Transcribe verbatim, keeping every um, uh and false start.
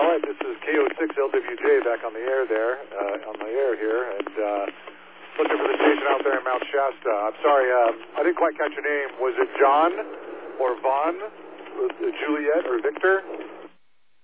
All right, this is K O six L W J back on the air there, uh, on the air here, and uh, looking for the station out there in Mount Shasta. I'm sorry, uh, I didn't quite catch your name. Was it John or Vaughn, uh, Juliet or Victor?